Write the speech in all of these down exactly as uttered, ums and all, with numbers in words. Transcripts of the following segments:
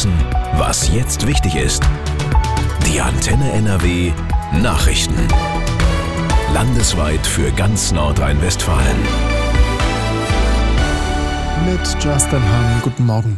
wissen, was jetzt wichtig ist. Die Antenne N R W Nachrichten. Landesweit für ganz Nordrhein-Westfalen. Mit Justin Hahn, guten Morgen.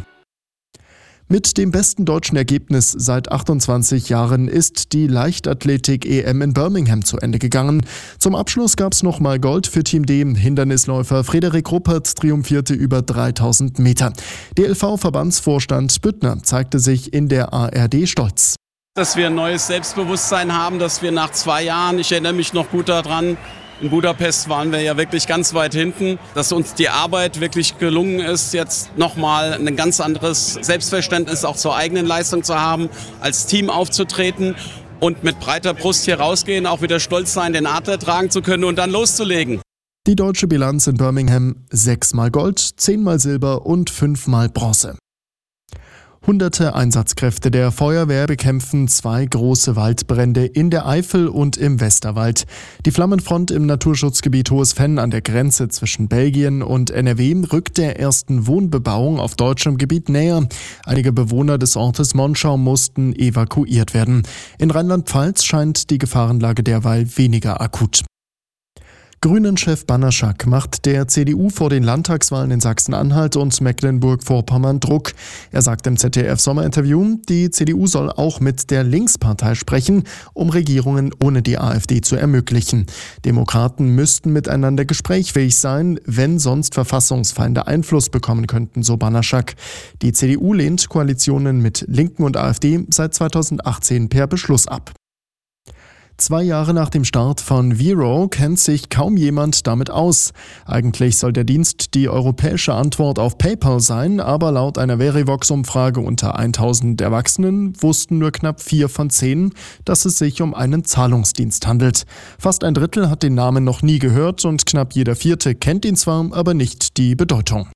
Mit dem besten deutschen Ergebnis seit achtundzwanzig Jahren ist die Leichtathletik-E M in Birmingham zu Ende gegangen. Zum Abschluss gab es nochmal Gold für Team D. Hindernisläufer Frederik Ruppert triumphierte über dreitausend Meter. D L V-Verbandsvorstand Büttner zeigte sich in der A R D stolz. Dass wir ein neues Selbstbewusstsein haben, dass wir nach zwei Jahren, ich erinnere mich noch gut daran, in Budapest waren wir ja wirklich ganz weit hinten, dass uns die Arbeit wirklich gelungen ist, jetzt nochmal ein ganz anderes Selbstverständnis auch zur eigenen Leistung zu haben, als Team aufzutreten und mit breiter Brust hier rausgehen, auch wieder stolz sein, den Adler tragen zu können und dann loszulegen. Die deutsche Bilanz in Birmingham: sechsmal Gold, zehnmal Silber und fünfmal Bronze. Hunderte Einsatzkräfte der Feuerwehr bekämpfen zwei große Waldbrände in der Eifel und im Westerwald. Die Flammenfront im Naturschutzgebiet Hohes Venn an der Grenze zwischen Belgien und N R W rückt der ersten Wohnbebauung auf deutschem Gebiet näher. Einige Bewohner des Ortes Monschau mussten evakuiert werden. In Rheinland-Pfalz scheint die Gefahrenlage derweil weniger akut. Grünen-Chef Banaszak macht der C D U vor den Landtagswahlen in Sachsen-Anhalt und Mecklenburg-Vorpommern Druck. Er sagt im Z D F-Sommerinterview, die C D U soll auch mit der Linkspartei sprechen, um Regierungen ohne die AfD zu ermöglichen. Demokraten müssten miteinander gesprächsfähig sein, wenn sonst Verfassungsfeinde Einfluss bekommen könnten, so Banaszak. Die C D U lehnt Koalitionen mit Linken und AfD seit zweitausendachtzehn per Beschluss ab. Zwei Jahre nach dem Start von Vero kennt sich kaum jemand damit aus. Eigentlich soll der Dienst die europäische Antwort auf PayPal sein, aber laut einer Verivox-Umfrage unter tausend Erwachsenen wussten nur knapp vier von zehn, dass es sich um einen Zahlungsdienst handelt. Fast ein Drittel hat den Namen noch nie gehört und knapp jeder Vierte kennt ihn zwar, aber nicht die Bedeutung.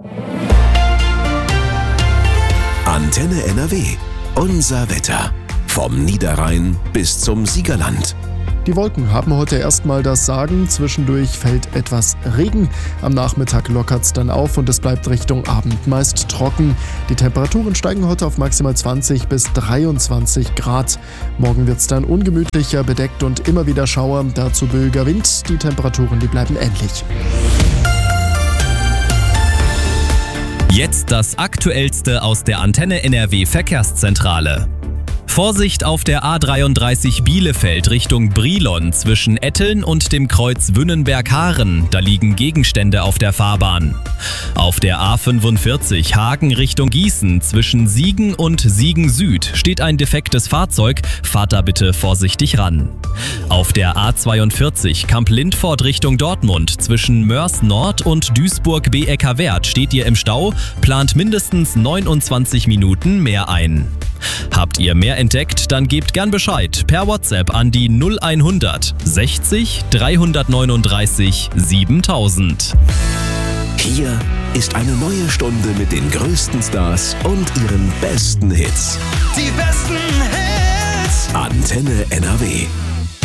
Antenne N R W. Unser Wetter. Vom Niederrhein bis zum Siegerland. Die Wolken haben heute erstmal das Sagen, zwischendurch fällt etwas Regen. Am Nachmittag lockert's dann auf und es bleibt Richtung Abend meist trocken. Die Temperaturen steigen heute auf maximal zwanzig bis dreiundzwanzig Grad. Morgen wird's dann ungemütlicher, bedeckt und immer wieder Schauer, dazu böiger Wind. Die Temperaturen, die bleiben ähnlich. Jetzt das Aktuellste aus der Antenne N R W Verkehrszentrale. Vorsicht auf der A dreiunddreißig Bielefeld Richtung Brilon zwischen Etteln und dem Kreuz Wünnenberg-Haaren. Da liegen Gegenstände auf der Fahrbahn. Auf der A fünfundvierzig Hagen Richtung Gießen zwischen Siegen und Siegen Süd steht ein defektes Fahrzeug. Fahrt da bitte vorsichtig ran. Auf der A zweiundvierzig Kamp-Lindfort Richtung Dortmund zwischen Mörs Nord und Duisburg-B E K Wert steht ihr im Stau. Plant mindestens neunundzwanzig Minuten mehr ein. Habt ihr mehr entdeckt, dann gebt gern Bescheid per WhatsApp an die null hundert sechzig dreihundertneununddreißig siebentausend. Hier ist eine neue Stunde mit den größten Stars und ihren besten Hits. Die besten Hits. Antenne N R W.